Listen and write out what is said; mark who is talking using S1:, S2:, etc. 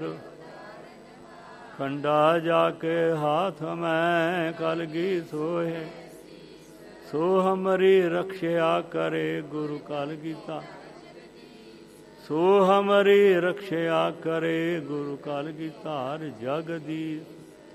S1: खंडा जाके हाथ में कलगी सोहे, सो हमारी रक्षा करे गुरु कलगीता। सो हमारी रक्षा करे गुरु कलगीता। हर जगदीश